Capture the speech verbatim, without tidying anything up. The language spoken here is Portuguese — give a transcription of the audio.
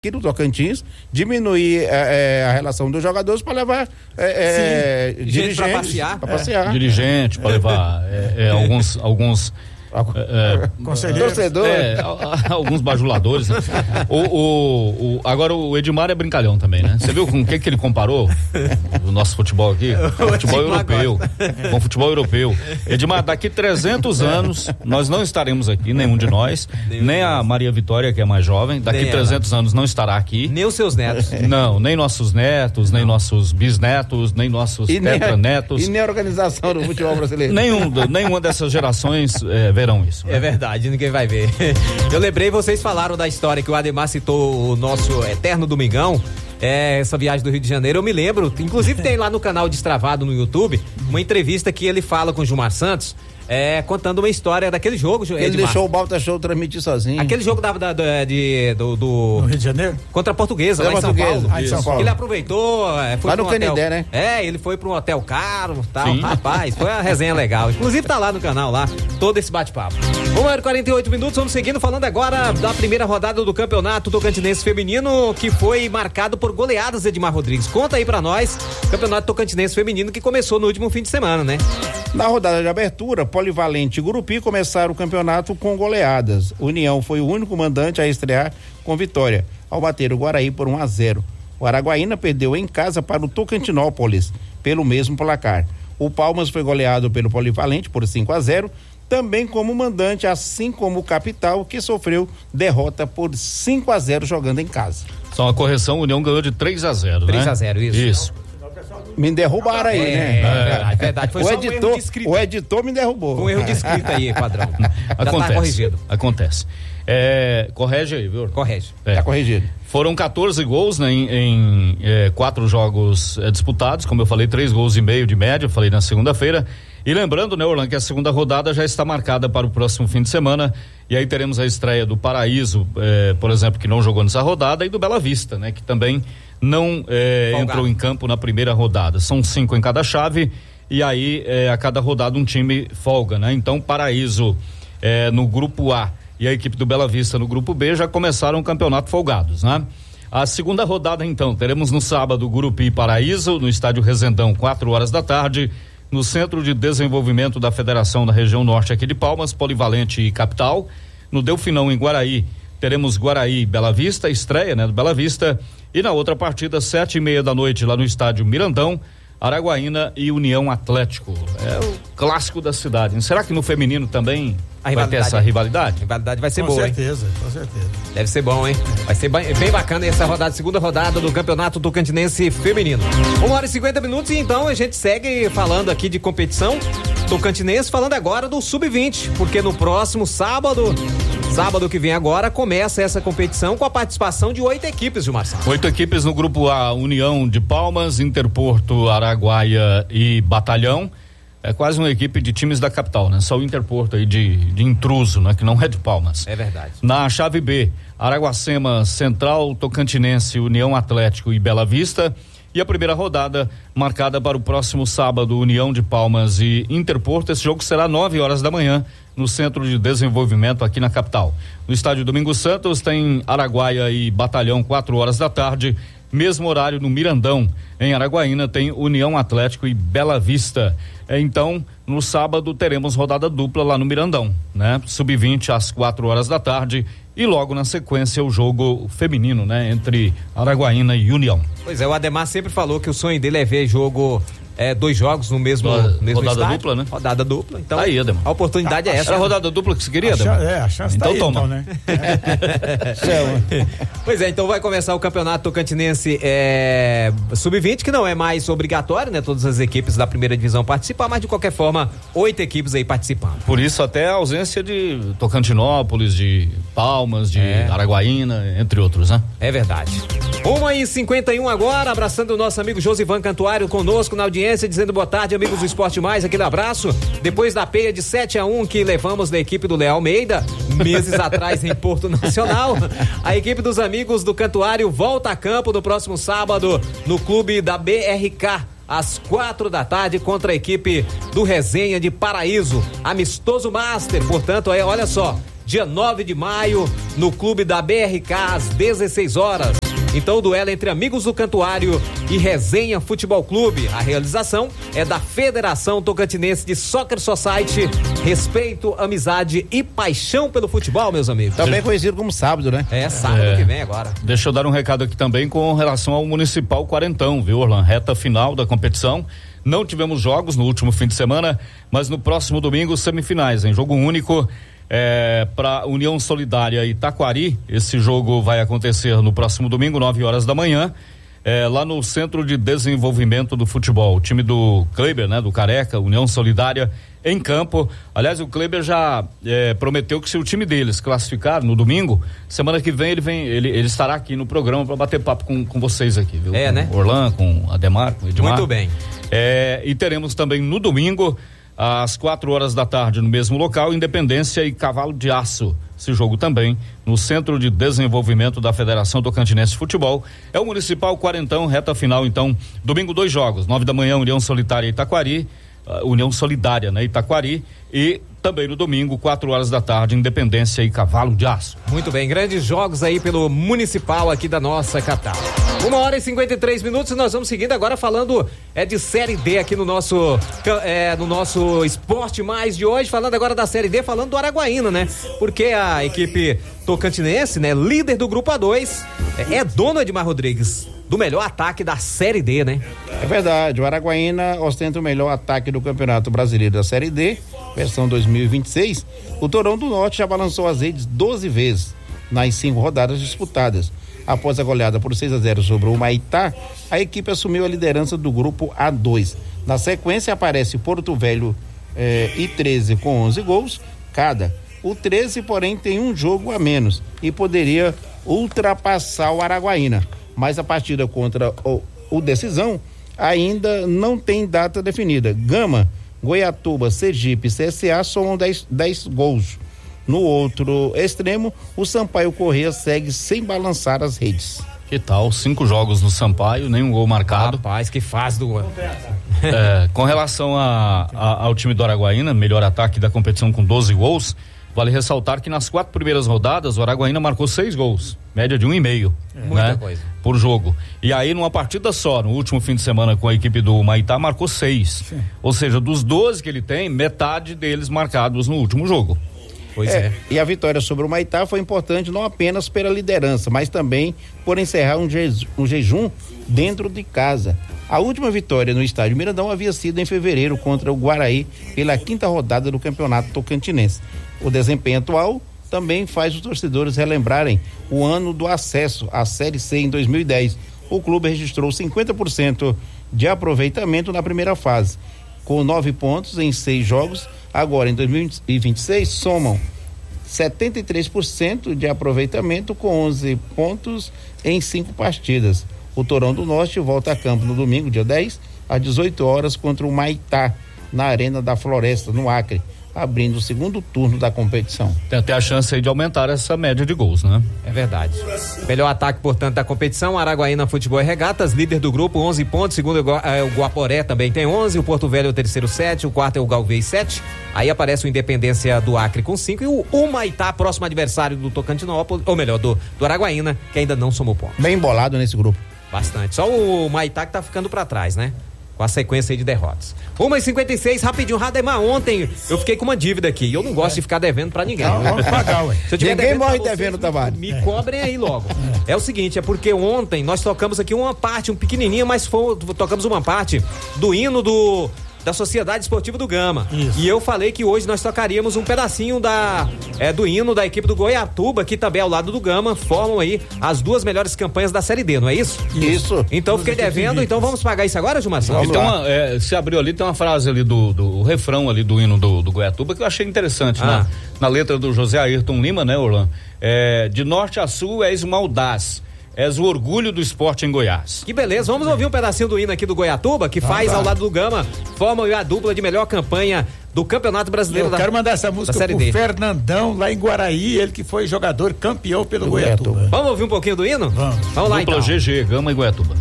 aqui no Tocantins, diminuir é, a relação dos jogadores para levar é, é, dirigentes para passear, pra passear. É. dirigente para levar é, é, alguns alguns É, torcedor, é, alguns bajuladores, né? o, o, o, agora o Edmar é brincalhão também, né? Você viu com o que que ele comparou o nosso futebol aqui? O futebol europeu, com o futebol europeu. Edmar, daqui trezentos anos nós não estaremos aqui, nenhum de nós, nem, nem a Maria Vitória, que é mais jovem, daqui trezentos anos não estará aqui, nem os seus netos, não, nem nossos netos, nem nossos bisnetos, nem nossos e tetranetos, nem a, e nem a organização do futebol brasileiro, nenhum, nenhuma dessas gerações é, verão isso. Né? É verdade, ninguém vai ver. Eu lembrei, vocês falaram da história que o Ademar citou, o nosso eterno Domingão, é, essa viagem do Rio de Janeiro. Eu me lembro, inclusive tem lá no canal Destravado no YouTube, uma entrevista que ele fala com o Gilmar Santos, é, contando uma história daquele jogo. Ele Edmar. deixou o Balta Show transmitir sozinho. Aquele jogo da, da, da, de, do, do... No Rio de Janeiro? Contra a Portuguesa, lá em São Paulo. Ah, em São Paulo. Ele aproveitou, é, foi lá no um hotel, Canidé, né? É, ele foi para um hotel caro, tal, rapaz, foi uma resenha legal. Inclusive tá lá no canal, lá, todo esse bate-papo. uma hora e quarenta e oito minutos, vamos seguindo, falando agora da primeira rodada do Campeonato Tocantinense Feminino, que foi marcado por goleadas, Edmar Rodrigues. Conta aí pra nós, Campeonato Tocantinense Feminino, que começou no último fim de semana, né? Na rodada de abertura, Polivalente e Gurupi começaram o campeonato com goleadas. União foi o único mandante a estrear com vitória, ao bater o Guaraí por um a zero. O Araguaína perdeu em casa para o Tocantinópolis, pelo mesmo placar. O Palmas foi goleado pelo Polivalente por cinco a zero, também como mandante, assim como o Capital, que sofreu derrota por cinco a zero jogando em casa. Só uma correção, a União ganhou de três a zero, três né? a zero, isso. Isso. Me derrubaram aí, é, né? É verdade, verdade. Foi o só editor, um erro de escrita. O editor me derrubou. Foi um erro de escrita aí, padrão. Acontece. Tá corrigido. Acontece. É, corrige aí, viu? Corrige. É. Tá corrigido. Foram quatorze gols, né, em, em é, quatro jogos é, disputados, como eu falei, três gols e meio de média, eu falei na segunda-feira. E lembrando, né, Orlando, que a segunda rodada já está marcada para o próximo fim de semana. E aí teremos a estreia do Paraíso, é, por exemplo, que não jogou nessa rodada, e do Bela Vista, né, que também não é, entrou em campo na primeira rodada. São cinco em cada chave, e aí é, a cada rodada um time folga, né? Então, Paraíso é, no grupo A e a equipe do Bela Vista no grupo B já começaram o campeonato folgados, né? A segunda rodada, então, teremos no sábado Gurupi e Paraíso, no estádio Resendão, quatro horas da tarde, no Centro de Desenvolvimento da Federação da Região Norte aqui de Palmas, Polivalente e Capital. No Delfinão, em Guaraí, teremos Guaraí e Bela Vista, estreia, né, do Bela Vista. E na outra partida, sete e meia da noite, lá no estádio Mirandão, Araguaína e União Atlético. É o clássico da cidade. Será que no feminino também vai ter essa rivalidade? A rivalidade vai ser com boa, certeza, hein? Com certeza. Deve ser bom, hein? Vai ser bem, bem bacana essa rodada, segunda rodada do Campeonato Tocantinense Feminino. Uma hora e cinquenta minutos, e então a gente segue falando aqui de competição tocantinense, falando agora do sub vinte, porque no próximo sábado, sábado que vem agora, começa essa competição com a participação de oito equipes, Gilmar Santos. Oito equipes no grupo A: União de Palmas, Interporto, Araguaia e Batalhão. É quase uma equipe de times da capital, né? Só o Interporto aí de, de intruso, né? Que não é de Palmas. É verdade. Na chave B, Araguacema, Central, Tocantinense, União Atlético e Bela Vista. E a primeira rodada marcada para o próximo sábado, União de Palmas e Interporto. Esse jogo será nove horas da manhã no Centro de Desenvolvimento aqui na capital. No estádio Domingos Santos tem Araguaia e Batalhão, quatro horas da tarde. Mesmo horário no Mirandão, em Araguaína, tem União Atlético e Bela Vista. Então, no sábado teremos rodada dupla lá no Mirandão, né? sub vinte às quatro horas da tarde, e logo na sequência o jogo feminino, né? Entre Araguaína e União. Pois é, o Ademar sempre falou que o sonho dele é ver jogo, é, dois jogos no mesmo, rodada, mesmo rodada estádio. dupla, né? Rodada dupla. Então, aí, Ademar. A oportunidade a, é essa. Era a rodada dupla que você queria, a Ademar? chance, é, a chance então tá aí, toma. então, né? Pois é, então vai começar o Campeonato Tocantinense é, sub vinte, que não é mais obrigatório, né? Todas as equipes da primeira divisão participar, mas de qualquer forma, oito equipes aí participando. Por isso até a ausência de Tocantinópolis, de Palmas, de é. Araguaína, entre outros, né? É verdade. uma e cinquenta e um agora, abraçando o nosso amigo Josivan Cantuário conosco na audiência, dizendo boa tarde, amigos do Esporte Mais, aquele abraço. Depois da peia de sete a um que levamos da equipe do Léo Almeida, meses atrás em Porto Nacional, a equipe dos amigos do Cantuário volta a campo no próximo sábado no clube da B R K. Às quatro da tarde contra a equipe do Resenha de Paraíso, amistoso master, portanto, aí, olha só, dia nove de maio, no Clube da B R K, às dezesseis horas. Então o duelo entre Amigos do Cantuário e Resenha Futebol Clube. A realização é da Federação Tocantinense de Soccer Society. Respeito, amizade e paixão pelo futebol, meus amigos. Também conhecido como sábado, né? É, sábado é. que vem agora. Deixa eu dar um recado aqui também com relação ao Municipal Quarentão, viu, Orlan? Reta final da competição. Não tivemos jogos no último fim de semana, mas no próximo domingo, semifinais, em jogo único. É, para União Solidária Itaquari, esse jogo vai acontecer no próximo domingo, nove horas da manhã, é, lá no Centro de Desenvolvimento do Futebol. O time do Kleber, né, do Careca, União Solidária, em campo. Aliás, o Kleber já é, prometeu que se o time deles classificar no domingo, semana que vem ele vem, ele, ele estará aqui no programa para bater papo com, com vocês aqui, viu? É, com né? Orlan, com Ademar, com Edmar. Muito bem. É, e teremos também no domingo, às quatro horas da tarde, no mesmo local, Independência e Cavalo de Aço. Esse jogo também no Centro de Desenvolvimento da Federação Tocantinense de Futebol. É o Municipal Quarentão, reta final, então, domingo dois jogos, nove da manhã, União Solitária Itaquari, uh, União Solidária, né, Itaquari, e também no domingo, quatro horas da tarde, Independência e Cavalo de Aço. Muito bem, grandes jogos aí pelo Municipal aqui da nossa capital. Uma hora e cinquenta e três minutos e nós vamos seguindo agora falando é de Série D aqui no nosso é, no nosso Esporte Mais de hoje, falando agora da Série D, falando do Araguaína, né? Porque a equipe tocantinense, né, líder do grupo A dois, é, é dona de Mar Rodrigues, do melhor ataque da Série D, né? É verdade, o Araguaína ostenta o melhor ataque do Campeonato Brasileiro da Série D, versão dois mil e vinte e seis. O Torão do Norte já balançou as redes doze vezes nas cinco rodadas disputadas. Após a goleada por seis a zero sobre o Humaitá, a equipe assumiu a liderança do grupo A dois. Na sequência aparece Porto Velho eh, e treze com onze gols cada. O treze, porém, tem um jogo a menos e poderia ultrapassar o Araguaína, mas a partida contra o, o Decisão ainda não tem data definida. Gama, Goiatuba, Sergipe e C S A somam dez gols. No outro extremo, o Sampaio Corrêa segue sem balançar as redes. Que tal? Cinco jogos no Sampaio, nenhum gol marcado. Rapaz, que faz do gol. É, com relação a, a, ao time do Araguaína, melhor ataque da competição com doze gols, vale ressaltar que nas quatro primeiras rodadas o Araguaína marcou seis gols, média de um e meio, é. né? Muita coisa. Por jogo. E aí numa partida só, no último fim de semana com a equipe do Humaitá, marcou seis. Sim. Ou seja, dos doze que ele tem, metade deles marcados no último jogo. Pois é, é. E a vitória sobre o Humaitá foi importante não apenas pela liderança, mas também por encerrar um, je- um jejum dentro de casa. A última vitória no estádio Mirandão havia sido em fevereiro contra o Guaraí pela quinta rodada do Campeonato Tocantinense. O desempenho atual também faz os torcedores relembrarem o ano do acesso à Série C em dois mil e dez. O clube registrou cinquenta por cento de aproveitamento na primeira fase, com nove pontos em seis jogos. Agora, em dois mil e vinte e seis, somam setenta e três por cento de aproveitamento com onze pontos em cinco partidas. O Torão do Norte volta a campo no domingo, dia dez, às dezoito horas, contra o Humaitá, na Arena da Floresta, no Acre, abrindo o segundo turno da competição. Tem até a chance aí de aumentar essa média de gols, né? É verdade. Melhor ataque, portanto, da competição, Araguaína Futebol e Regatas, líder do grupo, onze pontos, segundo é o Guaporé também tem onze, o Porto Velho é o terceiro, sete, o quarto é o Galvez, sete, aí aparece o Independência do Acre com cinco e o Humaitá, próximo adversário do Tocantinópolis, ou melhor, do, do Araguaína, que ainda não somou pontos. Bem embolado nesse grupo. Bastante, só o Humaitá que tá ficando pra trás, né? Com a sequência aí de derrotas. uma e cinquenta e seis, rapidinho, Rademar, ontem eu fiquei com uma dívida aqui, e eu não gosto é. de ficar devendo pra ninguém. Não, vamos pagar, ué. Se eu tiver ninguém morre vocês, devendo, Tavares. Me, me cobrem aí logo. É. é o seguinte, é porque ontem nós tocamos aqui uma parte, um pequenininho, mas foi, tocamos uma parte do hino do... da Sociedade Esportiva do Gama. Isso. E eu falei que hoje nós tocaríamos um pedacinho da, é, do hino da equipe do Goiatuba, que também ao lado do Gama formam aí as duas melhores campanhas da Série D, não é isso? Isso. Então fiquei devendo, então vamos pagar isso agora, Gilmar? Então, é, se abriu ali, tem uma frase ali do, do o refrão ali do hino do, do Goiatuba que eu achei interessante, ah. na, na letra do José Ayrton Lima, né, Orlan? É, de norte a sul és maldaz. És o orgulho do esporte em Goiás. Que beleza, vamos ouvir um pedacinho do hino aqui do Goiatuba, que faz ah, tá. ao lado do Gama, forma a dupla de melhor campanha do Campeonato Brasileiro. Eu da quero mandar essa música pro D. Fernandão, lá em Guaraí, ele que foi jogador campeão pelo Goiatuba. Vamos ouvir um pouquinho do hino? Vamos. Vamos lá, dupla então. G G, Gama e Goiatuba.